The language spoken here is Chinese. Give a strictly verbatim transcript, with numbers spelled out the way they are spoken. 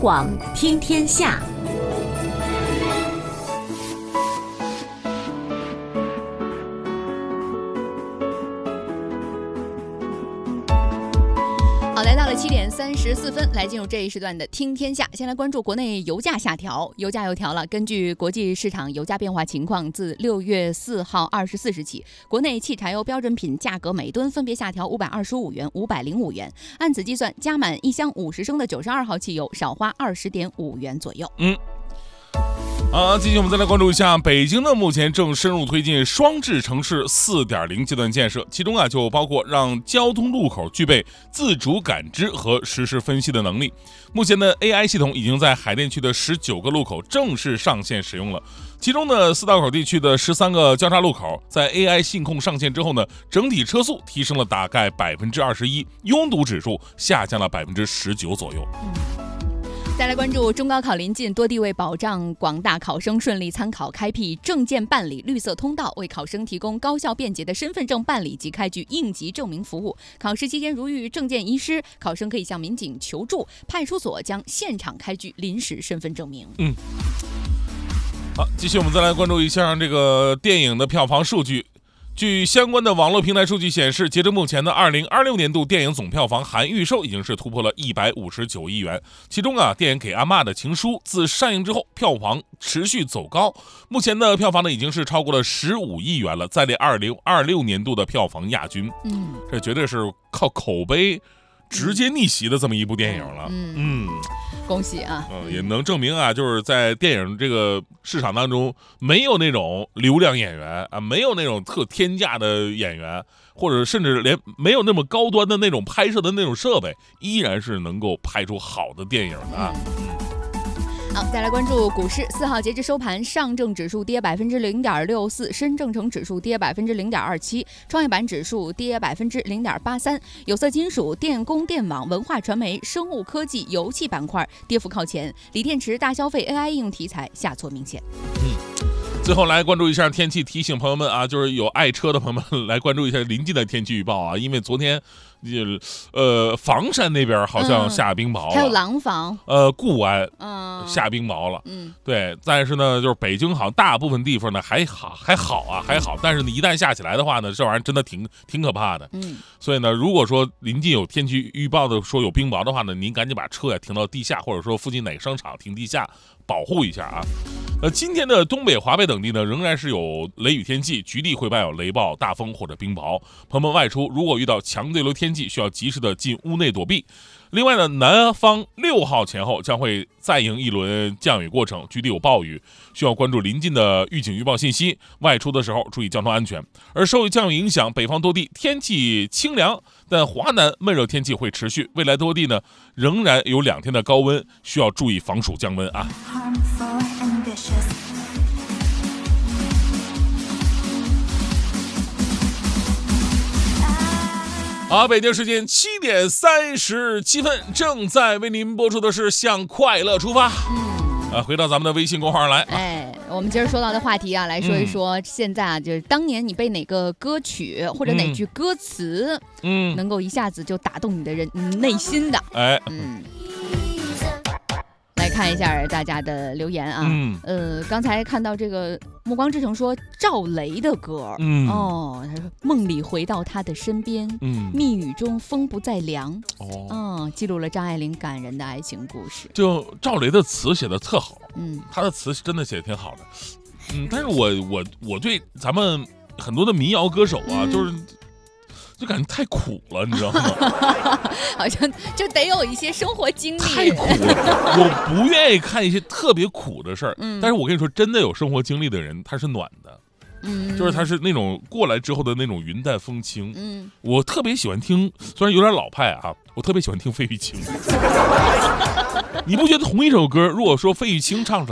广听天下。 好，来到了七点三十四分，来进入这一时段的听天下。先来关注国内油价下调，油价又调了。根据国际市场油价变化情况，自六月四号二十四时起，国内汽柴油标准品价格每吨分别下调五百二十五元、五百零五元。按此计算，加满一箱五十升的九十二号汽油少花二十点五元左右。 嗯。好，继续我们再来关注一下，北京呢目前正深入推进双智城市 四点零 阶段建设，其中啊就包括让交通路口具备自主感知和实时分析的能力。目前的 A I 系统已经在海淀区的十九个路口正式上线使用了，其中呢四道口地区的十三个交叉路口，在 A I 信控上线之后呢，整体车速提升了大概百分之二十一，拥堵指数下降了百分之十九左右。 嗯再来关注中高考临近，多地为保障广大考生顺利参考，开辟证件办理绿色通道，为考生提供高效便捷的身份证办理及开具应急证明服务。考试期间如遇证件遗失，考生可以向民警求助，派出所将现场开具临时身份证明。 嗯，好，继续我们再来关注一下这个电影的票房数据。据相关的网络平台数据显示，截至目前的二零二六年度电影总票房含预售已经是突破了一百五十九亿元。其中啊，电影《给阿嬷的情书》自上映之后，票房持续走高，目前的票房呢已经是超过了十五亿元了，再列二零二六年度的票房亚军。嗯，这绝对是靠口碑直接逆袭的这么一部电影了。嗯。嗯恭喜啊！ 嗯，也能证明啊，就是在电影这个市场当中，没有那种流量演员啊，没有那种特天价的演员，或者甚至连没有那么高端的那种拍摄的那种设备，依然是能够拍出好的电影的。嗯。 好，再来关注股市。四号截至收盘，上证指数跌百分之零点六四，深证成指数跌百分之零点二七，创业板指数跌百分之零点八三。有色金属、电工、电网、文化传媒、生物科技、油气板块跌幅靠前，锂电池、大消费、A I 应用题材下挫明显。 嗯。最后来关注一下天气，提醒朋友们啊，就是有爱车的朋友们来关注一下临近的天气预报啊，因为昨天，呃，房山那边好像下冰雹了， 嗯、还有廊坊， 呃，固安， 嗯， 下冰雹了， 嗯， 对，但是呢，就是北京好像大部分地方呢还好还好啊还好，但是呢，一旦下起来的话呢，这玩意儿真的挺挺可怕的，嗯，所以呢，如果说临近有天气预报的说有冰雹的话呢，您赶紧把车呀停到地下，或者说附近哪个商场停地下，保护一下啊。呃，今天的东北、华北等地呢，仍然是有雷雨天气，局地会伴有雷暴、大风或者冰雹。朋友们外出，如果遇到强对流天气，需要及时的进屋内躲避。另外呢，南方六号前后将会再迎一轮降雨过程，局地有暴雨，需要关注临近的预警预报信息。外出的时候注意交通安全。而受降雨影响，北方多地天气清凉，但华南闷热天气会持续。未来多地呢，仍然有两天的高温，需要注意防暑降温啊。好，北京时间七点三十七分，正在为您播出的是向快乐出发。嗯，啊，回到咱们的微信公号来。 哎，我们今儿说到的话题啊，来说一说现在啊，就是当年你被哪个歌曲或者哪句歌词，嗯，能够一下子就打动你的人内心的。 哎， 嗯。来看一下大家的留言啊，嗯，呃，刚才看到这个暮光之城说赵雷的歌，嗯，哦，他说梦里回到他的身边，嗯，密语中风不再凉，哦，嗯，记录了张爱玲感人的爱情故事。 就赵雷的词写的特好，嗯，他的词真的写的挺好的，嗯，但是我我我对咱们很多的民谣歌手啊，嗯、就是。就感觉太苦了，你知道吗？ 好像就得有一些生活经历。 太苦了，我不愿意看一些特别苦的事儿。嗯，但是我跟你说，真的有生活经历的人，他是暖的。嗯，就是他是那种过来之后的那种云淡风轻。嗯，我特别喜欢听，虽然有点老派啊，我特别喜欢听费玉清。你不觉得同一首歌，如果说费玉清唱出来？